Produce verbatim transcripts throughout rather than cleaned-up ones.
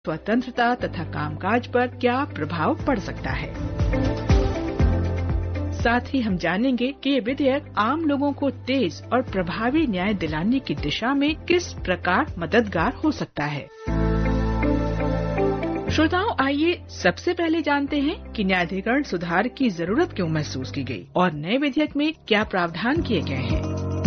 स्वतंत्रता तथा कामकाज पर क्या प्रभाव पड़ सकता है। साथ ही हम जानेंगे कि ये विधेयक आम लोगों को तेज और प्रभावी न्याय दिलाने की दिशा में किस प्रकार मददगार हो सकता है। श्रोताओं, आइए सबसे पहले जानते हैं कि न्यायाधिकरण सुधार की जरूरत क्यों महसूस की गई और नए विधेयक में क्या प्रावधान किए गए हैं।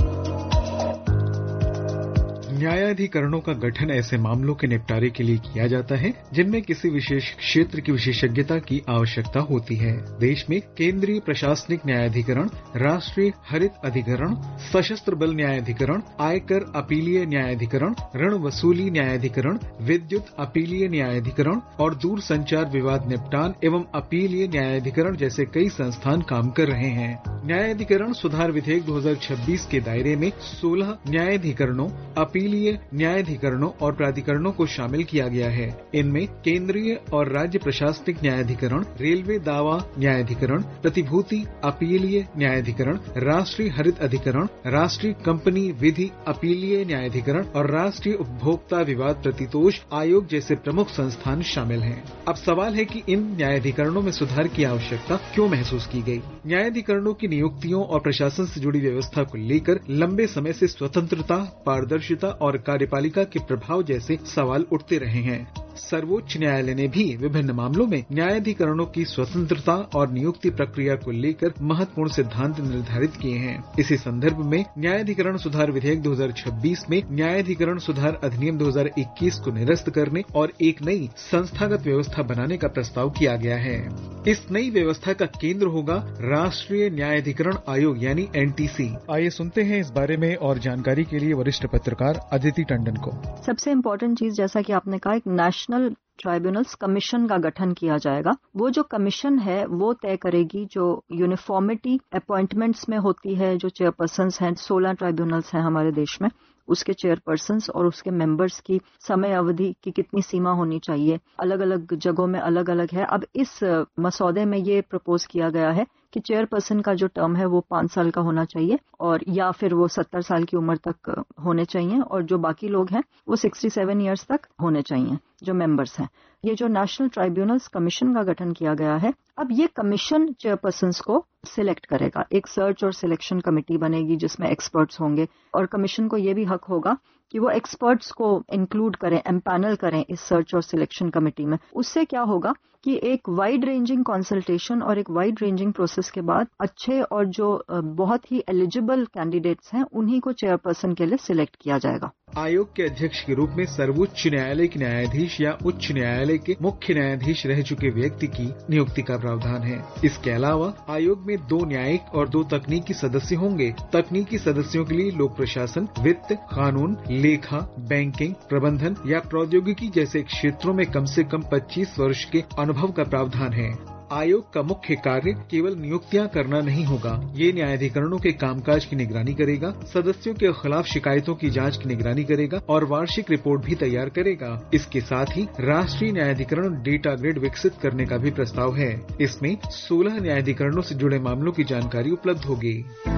न्यायाधिकरणों का गठन ऐसे मामलों के निपटारे के लिए किया जाता है जिनमें किसी विशेष क्षेत्र की विशेषज्ञता की आवश्यकता होती है। देश में केंद्रीय प्रशासनिक न्यायाधिकरण, राष्ट्रीय हरित अधिकरण, सशस्त्र बल न्यायाधिकरण, आयकर अपीलीय न्यायाधिकरण, ऋण वसूली न्यायाधिकरण, विद्युत अपीलीय न्यायाधिकरण और दूर संचार विवाद निपटान एवं अपीलीय न्यायाधिकरण जैसे कई संस्थान काम कर रहे हैं। न्यायाधिकरण सुधार विधेयक दो हज़ार छब्बीस के दायरे में सोलह न्यायाधिकरणों, अपीलीय न्यायाधिकरणों और प्राधिकरणों को शामिल किया गया है। इनमें केंद्रीय और राज्य प्रशासनिक न्यायाधिकरण, रेलवे दावा न्यायाधिकरण, प्रतिभूति अपीलीय न्यायाधिकरण, राष्ट्रीय हरित अधिकरण, राष्ट्रीय कंपनी विधि अपीलीय न्यायाधिकरण और राष्ट्रीय उपभोक्ता विवाद प्रतितोष आयोग जैसे प्रमुख संस्थान शामिल हैं। अब सवाल है कि इन न्यायाधिकरणों में सुधार की आवश्यकता क्यों महसूस की गई। न्यायाधिकरणों की नियुक्तियों और प्रशासन से जुड़ी व्यवस्था को लेकर लंबे समय से स्वतंत्रता, पारदर्शिता और कार्यपालिका के प्रभाव जैसे सवाल उठते रहे हैं। सर्वोच्च न्यायालय ने भी विभिन्न मामलों में न्यायाधिकरणों की स्वतंत्रता और नियुक्ति प्रक्रिया को लेकर महत्वपूर्ण सिद्धांत निर्धारित किए हैं। इसी संदर्भ में न्यायाधिकरण सुधार विधेयक दो हज़ार छब्बीस में न्यायाधिकरण सुधार अधिनियम दो हज़ार इक्कीस को निरस्त करने और एक नई संस्थागत व्यवस्था बनाने का प्रस्ताव किया गया है। इस नई व्यवस्था का केंद्र होगा राष्ट्रीय न्यायाधिकरण आयोग यानी एन टी सी। आइए सुनते हैं इस बारे में और जानकारी के लिए वरिष्ठ पत्रकार अदिति टंडन को। सबसे इम्पोर्टेंट चीज, जैसा कि आपने कहा, एक नेशनल ट्राइब्यूनल्स कमीशन का गठन किया जाएगा। वो जो कमीशन है वो तय करेगी जो यूनिफॉर्मिटी अपॉइंटमेंट्स में होती है, जो चेयरपर्सन्स हैं, सोलह ट्राइब्यूनल्स हैं हमारे देश में, उसके चेयरपर्सन्स और उसके मेंबर्स की समय अवधि की कितनी सीमा होनी चाहिए, अलग अलग जगहों में अलग अलग है। अब इस मसौदे में ये प्रपोज किया गया है कि चेयरपर्सन का जो टर्म है वो पांच साल का होना चाहिए और या फिर वो सत्तर साल की उम्र तक होने चाहिए और जो बाकी लोग हैं वो सिक्सटी सेवन ईयर्स तक होने चाहिए जो मेंबर्स हैं। ये जो नेशनल ट्राइब्यूनल्स कमीशन का गठन किया गया है, अब ये कमीशन चेयरपर्सन्स को सिलेक्ट करेगा। एक सर्च और सिलेक्शन कमेटी बनेगी जिसमें एक्सपर्ट्स होंगे और कमीशन को ये भी हक होगा कि वो एक्सपर्ट्स को इंक्लूड करें, एम्पैनल करें इस सर्च और सिलेक्शन कमेटी में। उससे क्या होगा कि एक वाइड रेंजिंग कंसल्टेशन और एक वाइड रेंजिंग प्रोसेस के बाद अच्छे और जो बहुत ही एलिजिबल कैंडिडेट्स हैं उन्हीं को चेयरपर्सन के लिए सिलेक्ट किया जाएगा। आयोग के अध्यक्ष के रूप में सर्वोच्च न्यायालय के न्यायाधीश या उच्च न्यायालय के मुख्य न्यायाधीश रह चुके व्यक्ति की नियुक्ति का प्रावधान है। इसके अलावा आयोग में दो न्यायिक और दो तकनीकी सदस्य होंगे। तकनीकी सदस्यों के लिए लोक प्रशासन, वित्त, कानून, लेखा, बैंकिंग, प्रबंधन या प्रौद्योगिकी जैसे क्षेत्रों में कम से कम पच्चीस वर्ष के अनुभव का प्रावधान है। आयोग का मुख्य कार्य केवल नियुक्तियां करना नहीं होगा, ये न्यायाधिकरणों के कामकाज की निगरानी करेगा, सदस्यों के खिलाफ शिकायतों की जांच की निगरानी करेगा और वार्षिक रिपोर्ट भी तैयार करेगा। इसके साथ ही राष्ट्रीय न्यायाधिकरण डेटा ग्रिड विकसित करने का भी प्रस्ताव है। इसमें सोलह न्यायाधिकरणों से जुड़े मामलों की जानकारी उपलब्ध होगी।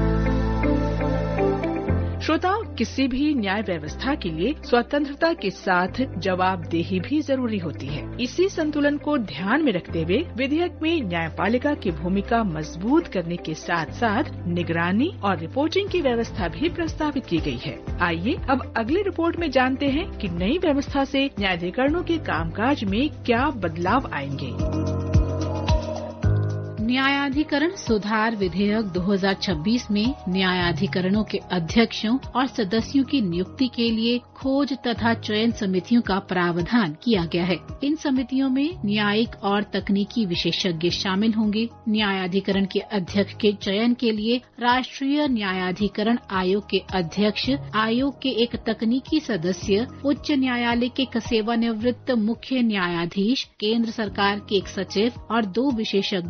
श्रोताओं, किसी भी न्याय व्यवस्था के लिए स्वतंत्रता के साथ जवाबदेही भी जरूरी होती है। इसी संतुलन को ध्यान में रखते हुए विधेयक में न्यायपालिका की भूमिका मजबूत करने के साथ साथ निगरानी और रिपोर्टिंग की व्यवस्था भी प्रस्तावित की गई है। आइए अब अगली रिपोर्ट में जानते हैं कि नई व्यवस्था से न्यायाधिकरणों के कामकाज में क्या बदलाव आएंगे। न्यायाधिकरण सुधार विधेयक दो हज़ार छब्बीस में न्यायाधिकरणों के अध्यक्षों और सदस्यों की नियुक्ति के लिए खोज तथा चयन समितियों का प्रावधान किया गया है। इन समितियों में न्यायिक और तकनीकी विशेषज्ञ शामिल होंगे। न्यायाधिकरण के अध्यक्ष के चयन के लिए राष्ट्रीय न्यायाधिकरण आयोग के अध्यक्ष, आयोग के एक तकनीकी सदस्य, उच्च न्यायालय के सेवानिवृत्त मुख्य न्यायाधीश, केंद्र सरकार के एक सचिव और दो विशेषज्ञों को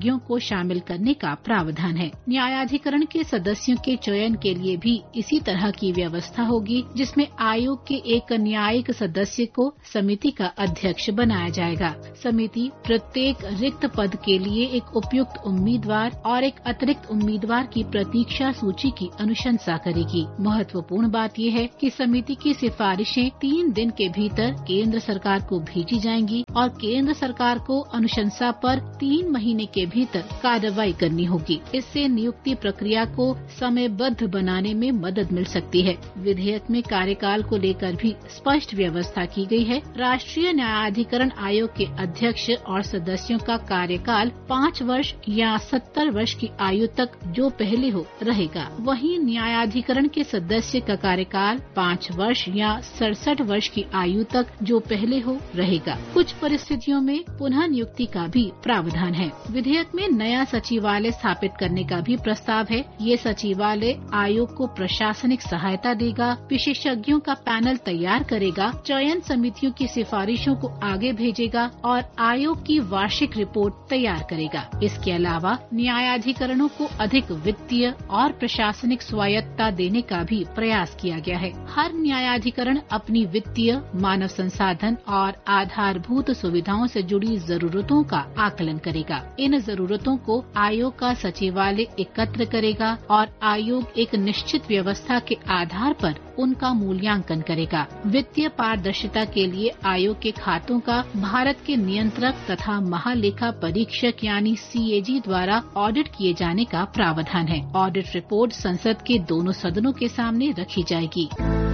शामिल करने का प्रावधान है। न्यायाधिकरण के सदस्यों के चयन के लिए भी इसी तरह की व्यवस्था होगी, जिसमें आयोग के एक न्यायिक सदस्य को समिति का अध्यक्ष बनाया जाएगा। समिति प्रत्येक रिक्त पद के लिए एक उपयुक्त उम्मीदवार और एक अतिरिक्त उम्मीदवार की प्रतीक्षा सूची की अनुशंसा करेगी। महत्वपूर्ण बात यह है कि समिति की सिफारिशें तीन दिन के भीतर केंद्र सरकार को भेजी जाएंगी और केंद्र सरकार को अनुशंसा पर तीन महीने के भीतर कार्रवाई करनी होगी। इससे नियुक्ति प्रक्रिया को समयबद्ध बनाने में मदद मिल सकती है। विधेयक में कार्यकाल को लेकर भी स्पष्ट व्यवस्था की गई है। राष्ट्रीय न्यायाधिकरण आयोग के अध्यक्ष और सदस्यों का कार्यकाल पाँच वर्ष या सत्तर वर्ष की आयु तक जो पहले हो रहेगा। वहीं न्यायाधिकरण के सदस्य का कार्यकाल पाँच वर्ष या सड़सठ वर्ष की आयु तक जो पहले हो रहेगा। कुछ परिस्थितियों में पुनः नियुक्ति का भी प्रावधान है। विधेयक में नया सचिवालय स्थापित करने का भी प्रस्ताव है। ये सचिवालय आयोग को प्रशासनिक सहायता देगा, विशेषज्ञों का पैनल तैयार करेगा, चयन समितियों की सिफारिशों को आगे भेजेगा और आयोग की वार्षिक रिपोर्ट तैयार करेगा। इसके अलावा न्यायाधिकरणों को अधिक वित्तीय और प्रशासनिक स्वायत्तता देने का भी प्रयास किया गया है। हर न्यायाधिकरण अपनी वित्तीय, मानव संसाधन और आधारभूत सुविधाओं से जुड़ी जरूरतों का आकलन करेगा। इन जरूरतों को आयोग का सचिवालय एकत्र करेगा और आयोग एक निश्चित व्यवस्था के आधार पर उनका मूल्यांकन करेगा। वित्तीय पारदर्शिता के लिए आयोग के खातों का भारत के नियंत्रक तथा महालेखा परीक्षक यानी सी ए जी द्वारा ऑडिट किए जाने का प्रावधान है। ऑडिट रिपोर्ट संसद के दोनों सदनों के सामने रखी जाएगी।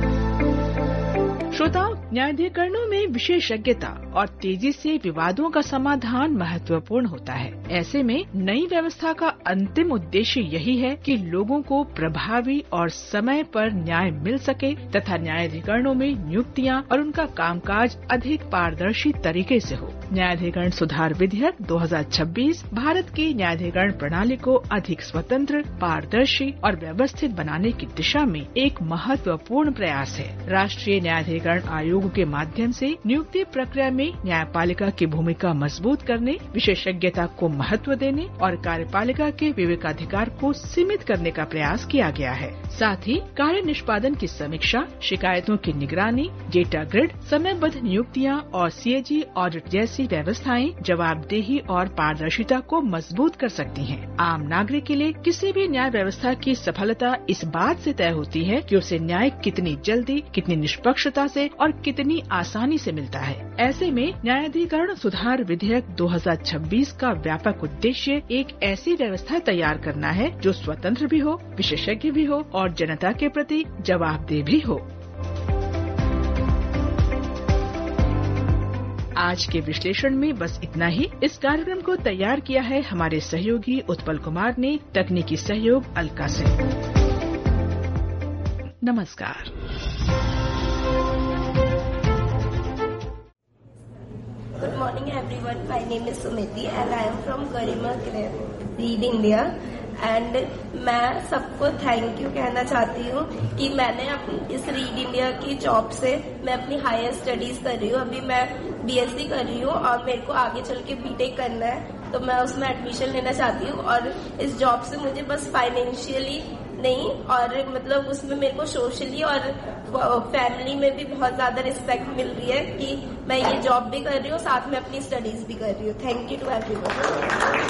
श्रोताओं, न्यायाधिकरणों में विशेषज्ञता और तेजी से विवादों का समाधान महत्वपूर्ण होता है। ऐसे में नई व्यवस्था का अंतिम उद्देश्य यही है कि लोगों को प्रभावी और समय पर न्याय मिल सके तथा न्यायाधिकरणों में नियुक्तियां और उनका कामकाज अधिक पारदर्शी तरीके से हो। न्यायाधिकरण सुधार विधेयक दो हज़ार छब्बीस भारत की न्यायाधिकरण प्रणाली को अधिक स्वतंत्र, पारदर्शी और व्यवस्थित बनाने की दिशा में एक महत्वपूर्ण प्रयास है। राष्ट्रीय न्यायाधिकरण आयोग के माध्यम से नियुक्ति प्रक्रिया में न्यायपालिका की भूमिका मजबूत करने, विशेषज्ञता को महत्व देने और कार्यपालिका के विवेकाधिकार को सीमित करने का प्रयास किया गया है। साथ ही कार्य निष्पादन की समीक्षा, शिकायतों की निगरानी, डेटा ग्रिड, समयबद्ध नियुक्तियां और सी ए जी ऑडिट जैसी व्यवस्थाएं जवाबदेही और पारदर्शिता को मजबूत कर सकती हैं। आम नागरिक के लिए किसी भी न्याय व्यवस्था की सफलता इस बात से तय होती है कि उसे न्याय कितनी जल्दी, कितनी निष्पक्षता से और कितनी आसानी से मिलता है। ऐसे में न्यायाधिकरण सुधार विधेयक दो हज़ार छब्बीस का व्यापक उद्देश्य एक ऐसी व्यवस्था तैयार करना है जो स्वतंत्र भी हो, विशेषज्ञ भी हो और जनता के प्रति जवाबदेह भी हो। आज के विश्लेषण में बस इतना ही। इस कार्यक्रम को तैयार किया है हमारे सहयोगी उत्पल कुमार ने, तकनीकी सहयोग अलका से। नमस्कार। Good morning everyone, my name is Sumiti and I am from Garima Read India and मैं सबको थैंक यू कहना चाहती हूँ कि मैंने अपनी इस रीड इंडिया की जॉब से मैं अपनी हायर स्टडीज कर रही हूँ। अभी मैं बी एस सी कर रही हूँ और मेरे को आगे चल के बी टेक करना है, तो मैं उसमें एडमिशन लेना चाहती हूँ। और इस जॉब से मुझे बस फाइनेंशियली नहीं और मतलब उसमें मेरे को सोशली और फैमिली में भी बहुत ज्यादा रिस्पेक्ट मिल रही है कि मैं ये जॉब भी कर रही हूँ, साथ में अपनी स्टडीज भी कर रही हूँ। Thank you to everyone.